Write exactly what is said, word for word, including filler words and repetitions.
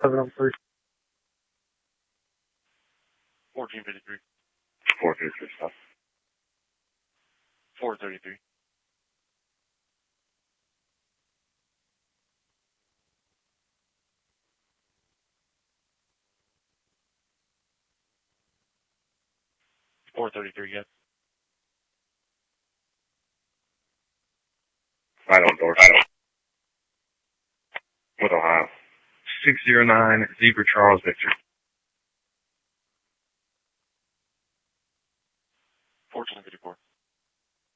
seven oh three. fourteen fifty-three. four fifty-three, stop. four thirty-three. four thirty-three, yes. Right on door. With Ohio. six zero nine, Zebra Charles Victor.